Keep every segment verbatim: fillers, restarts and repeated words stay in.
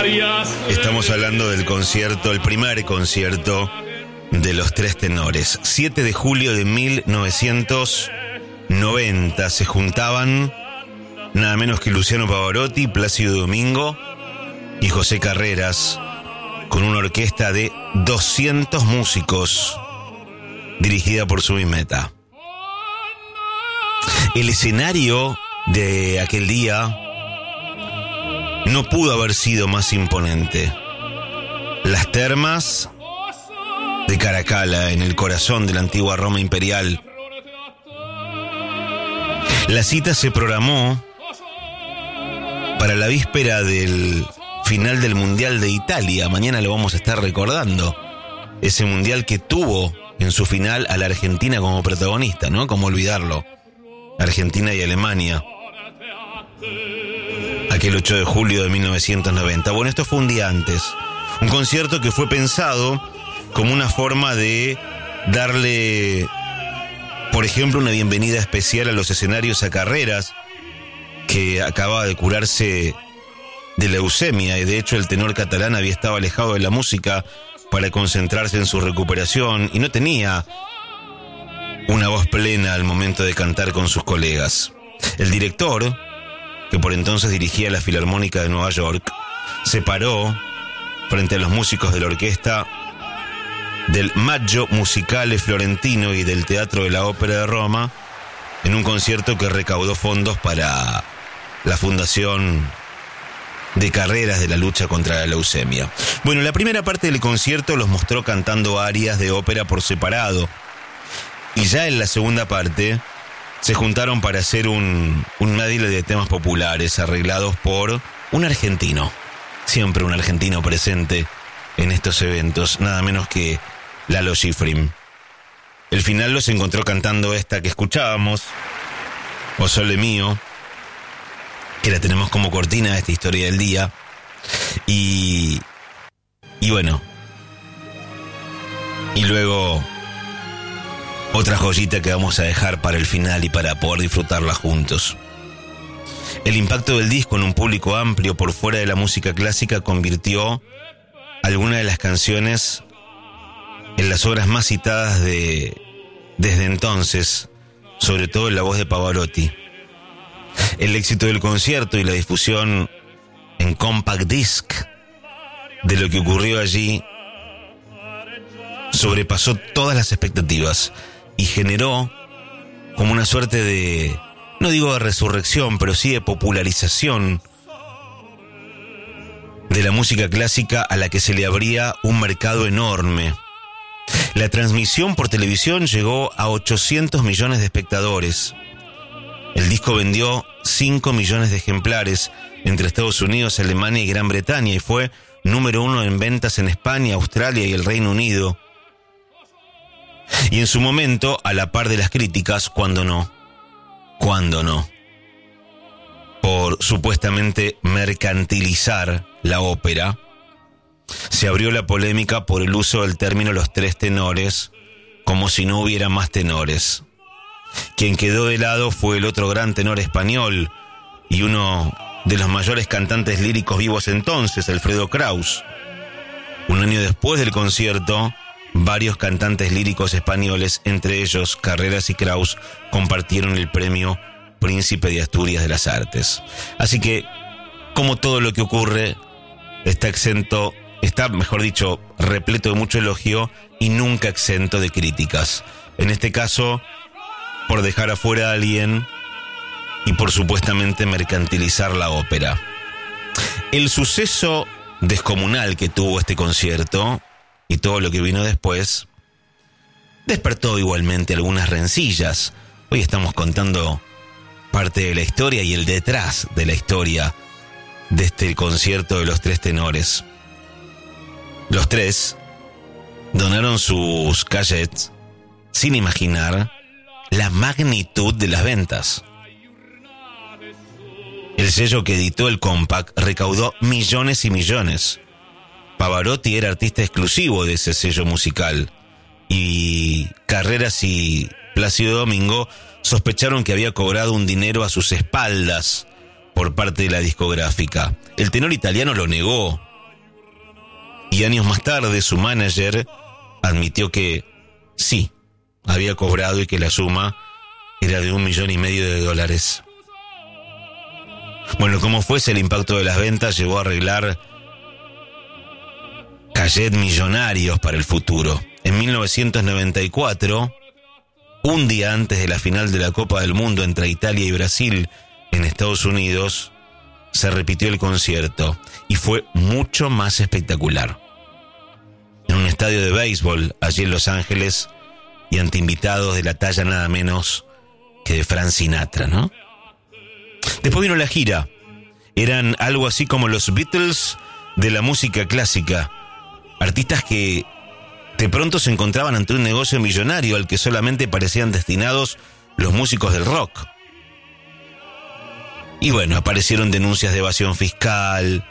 Estamos hablando del concierto, el primer concierto de los tres tenores. siete de julio de mil novecientos noventa se juntaban nada menos que Luciano Pavarotti, Plácido Domingo y José Carreras con una orquesta de doscientos músicos dirigida por Subimeta. El escenario de aquel día no pudo haber sido más imponente. Las termas de Caracalla, en el corazón de la antigua Roma imperial. La cita se programó para la víspera del final del Mundial de Italia. Mañana lo vamos a estar recordando. Ese Mundial que tuvo en su final a la Argentina como protagonista, ¿no? Cómo olvidarlo. Argentina y Alemania. Aquel ocho de julio de mil novecientos noventa. Bueno, esto fue un día antes. Un concierto que fue pensado como una forma de darle, por ejemplo, una bienvenida especial a los escenarios a Carreras, que acababa de curarse de leucemia, y de hecho el tenor catalán había estado alejado de la música para concentrarse en su recuperación y no tenía una voz plena al momento de cantar con sus colegas. El director, que por entonces dirigía la Filarmónica de Nueva York, se paró frente a los músicos de la orquesta del Maggio Musicale Florentino y del Teatro de la Ópera de Roma en un concierto que recaudó fondos para la Fundación de Carreras de la lucha contra la leucemia. Bueno, la primera parte del concierto los mostró cantando arias de ópera por separado, y ya en la segunda parte se juntaron para hacer un, un medley de temas populares arreglados por un argentino. Siempre un argentino presente en estos eventos, nada menos que Lalo Schifrin. El final los encontró cantando esta que escuchábamos, O Sole Mío, que la tenemos como cortina de esta historia del día. Y, y bueno, y luego otra joyita que vamos a dejar para el final y para poder disfrutarla juntos. El impacto del disco en un público amplio por fuera de la música clásica convirtió algunas de las canciones en las obras más citadas de desde entonces, sobre todo en la voz de Pavarotti. El éxito del concierto y la difusión en compact disc de lo que ocurrió allí sobrepasó todas las expectativas y generó como una suerte de, no digo de resurrección, pero sí de popularización de la música clásica, a la que se le abría un mercado enorme. La transmisión por televisión llegó a ochocientos millones de espectadores. El disco vendió cinco millones de ejemplares entre Estados Unidos, Alemania y Gran Bretaña, y fue número uno en ventas en España, Australia y el Reino Unido. Y en su momento, a la par de las críticas, cuando no, cuando no, por supuestamente mercantilizar la ópera, se abrió la polémica por el uso del término los tres tenores, como si no hubiera más tenores. Quien quedó de lado fue el otro gran tenor español y uno de los mayores cantantes líricos vivos entonces, Alfredo Kraus. Un año después del concierto, varios cantantes líricos españoles, entre ellos Carreras y Kraus, compartieron el premio Príncipe de Asturias de las Artes. Así que, como todo lo que ocurre, está exento, está, mejor dicho, repleto de mucho elogio y nunca exento de críticas. En este caso, por dejar afuera a alguien y por supuestamente mercantilizar la ópera. El suceso descomunal que tuvo este concierto y todo lo que vino después despertó igualmente algunas rencillas. Hoy estamos contando parte de la historia y el detrás de la historia de este concierto de los tres tenores. Los tres donaron sus cachets sin imaginar la magnitud de las ventas. El sello que editó el compact recaudó millones y millones. Pavarotti era artista exclusivo de ese sello musical y Carreras y Plácido Domingo sospecharon que había cobrado un dinero a sus espaldas por parte de la discográfica. El tenor italiano lo negó, Y años más tarde su manager admitió que sí, había cobrado y que la suma era de un millón y medio de dólares. Bueno, como fuese, el impacto de las ventas llevó a arreglar cachets millonarios para el futuro. En mil novecientos noventa y cuatro, un día antes de la final de la Copa del Mundo entre Italia y Brasil en Estados Unidos, se repitió el concierto y fue mucho más espectacular. En un estadio de béisbol allí en Los Ángeles y ante invitados de la talla nada menos que de Frank Sinatra, ¿no? Después vino la gira. Eran algo así como los Beatles de la música clásica. Artistas que de pronto se encontraban ante un negocio millonario al que solamente parecían destinados los músicos del rock. Y bueno, aparecieron denuncias de evasión fiscal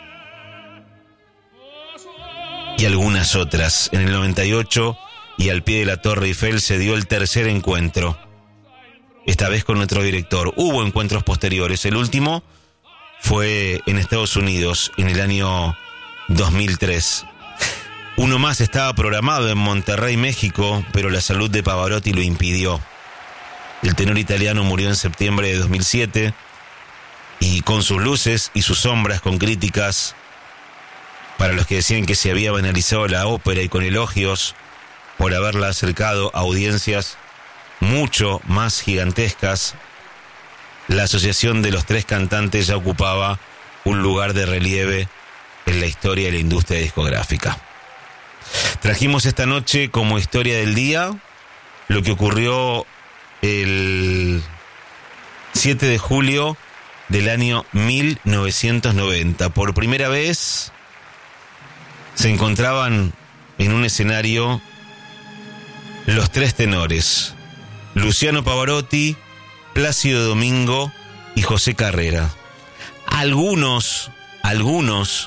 y algunas otras. En el noventa y ocho, y al pie de la Torre Eiffel, se dio el tercer encuentro. Esta vez con nuestro director. Hubo encuentros posteriores. El último fue en Estados Unidos en el año dos mil tres. Uno más estaba programado en Monterrey, México, pero la salud de Pavarotti lo impidió. El tenor italiano murió en septiembre de dos mil siete y con sus luces y sus sombras, con críticas para los que decían que se había banalizado la ópera y con elogios por haberla acercado a audiencias mucho más gigantescas, la asociación de los tres cantantes ya ocupaba un lugar de relieve en la historia de la industria discográfica. Trajimos esta noche como historia del día lo que ocurrió el siete de julio del año mil novecientos noventa. Por primera vez se encontraban en un escenario los tres tenores: Luciano Pavarotti, Plácido Domingo y José Carrera. Algunos, algunos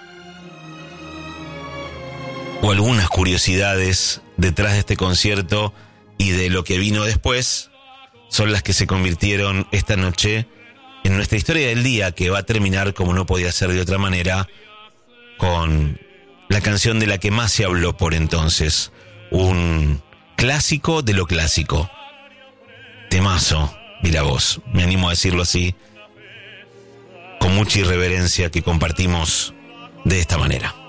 o algunas curiosidades detrás de este concierto y de lo que vino después son las que se convirtieron esta noche en nuestra historia del día, que va a terminar, como no podía ser de otra manera, con la canción de la que más se habló por entonces, un clásico de lo clásico. Temazo, mira vos, me animo a decirlo así, con mucha irreverencia, que compartimos de esta manera.